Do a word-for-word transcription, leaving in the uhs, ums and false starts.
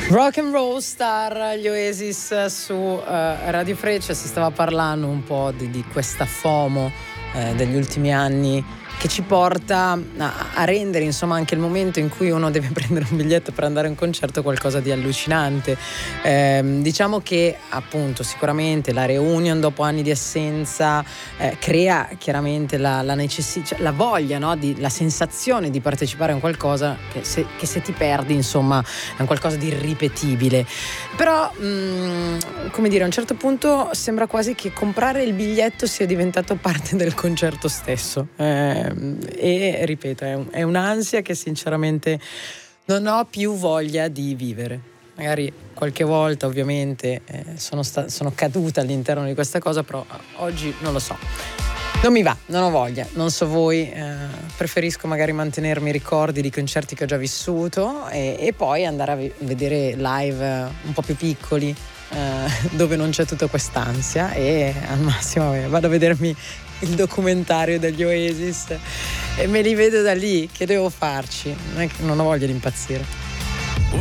Rock and Roll Star, gli Oasis su uh, Radio Freccia. Si stava parlando un po' di, di questa FOMO eh, degli ultimi anni, che ci porta a, a rendere insomma anche il momento in cui uno deve prendere un biglietto per andare a un concerto qualcosa di allucinante. Eh, diciamo che appunto sicuramente la reunion dopo anni di assenza eh, crea chiaramente la, la necessità, cioè la voglia, no? di, la sensazione di partecipare a un qualcosa che se, che se ti perdi insomma è un qualcosa di irripetibile. Però mh, come dire, a un certo punto sembra quasi che comprare il biglietto sia diventato parte del concerto stesso. Eh, e ripeto, è, un, è un'ansia che sinceramente non ho più voglia di vivere. Magari qualche volta ovviamente eh, sono, sta- sono caduta all'interno di questa cosa, però oggi non lo so, non mi va, non ho voglia, non so voi, eh, preferisco magari mantenermi i ricordi di concerti che ho già vissuto e, e poi andare a v- vedere live eh, un po' più piccoli, eh, dove non c'è tutta quest'ansia, e al massimo eh, vado a vedermi il documentario degli Oasis e me li vedo da lì. Che devo farci? Non è che non ho voglia di impazzire.